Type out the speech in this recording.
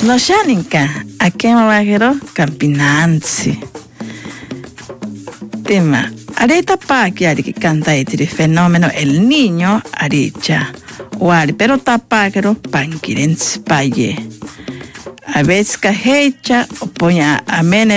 No shaninka, aquí me bajero campinanzi. Tema, areta pa que canta el fenómeno el niño aricha. Wari, pero tapagero panquirens paye. A veces que hecha o poña a